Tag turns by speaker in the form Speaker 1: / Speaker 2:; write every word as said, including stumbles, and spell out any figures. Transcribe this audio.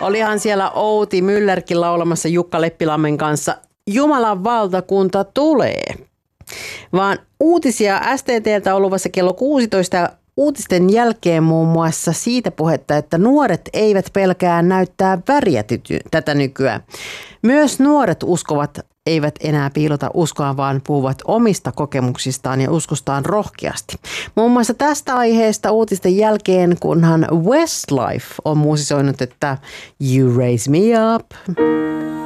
Speaker 1: Olihan siellä Outi Myllerkin laulamassa Jukka Leppilammen kanssa Jumalan valtakunta tulee. Vaan uutisia S T T:ltä on luvassa kello kuusitoista ja uutisten jälkeen muun muassa siitä puhetta, että nuoret eivät pelkää näyttää väriä tyty- tätä nykyään. Myös nuoret uskovat eivät enää piilota uskoa, vaan puhuvat omista kokemuksistaan ja uskostaan rohkeasti. Muun muassa tästä aiheesta uutisten jälkeen, kunhan Westlife on musisoinut, että You Raise Me Up.